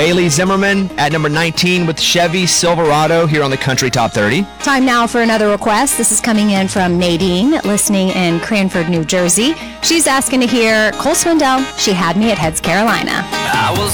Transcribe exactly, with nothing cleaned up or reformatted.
Bailey Zimmerman at number nineteen with Chevy Silverado here on the Country Top thirty. Time now for another request. This is coming in from Nadine, listening in Cranford, New Jersey. She's asking to hear Cole Swindell, She Had Me at Heads, Carolina. I was